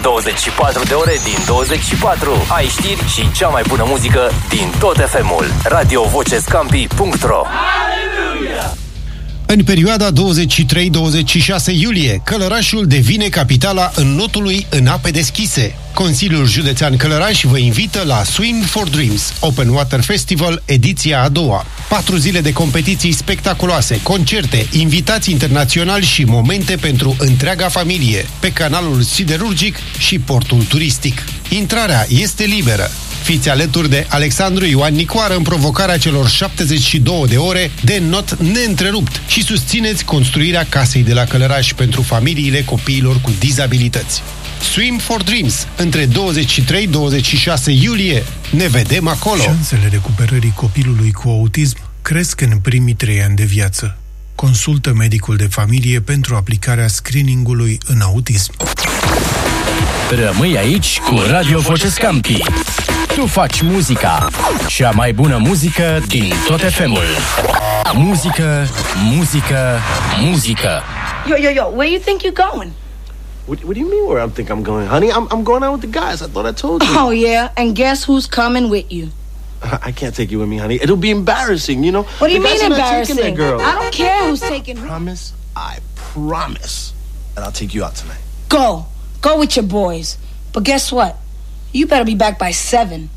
24 de ore din 24. Ai știri și cea mai bună muzică din tot FM-ul. radiovocescampi.ro. În perioada 23-26 iulie, Călărașul devine capitala înnotului în ape deschise. Consiliul Județean Călăraș vă invită la Swim for Dreams Open Water Festival, ediția a doua. 4 zile de competiții spectaculoase, concerte, invitați internaționali și momente pentru întreaga familie, pe canalul siderurgic și portul turistic. Intrarea este liberă. Fiți alături de Alexandru Ioan Nicoară în provocarea celor 72 de ore de not neîntrerupt și susțineți construirea casei de la Călăraș pentru familiile copiilor cu dizabilități. Swim for Dreams, între 23-26 iulie. Ne vedem acolo! Șansele recuperării copilului cu autism cresc în primii 3 ani de viață. Consultă medicul de familie pentru aplicarea screeningului în autism. Rămâi aici cu Radio Vocescampi. Tu faci muzica, cea mai bună muzică din tot FM-ul. Muzică, muzică, muzică. Yo, where you think you're going? What do you mean where I think I'm going, honey? I'm going out with the guys. I thought I told you. Oh, yeah? And guess who's coming with you? I can't take you with me, honey. It'll be embarrassing, you know? What do you mean The guys are not embarrassing? taking that girl. I don't care who's taking her. I promise that I'll take you out tonight. Go with your boys. But guess what? You better be back by 7.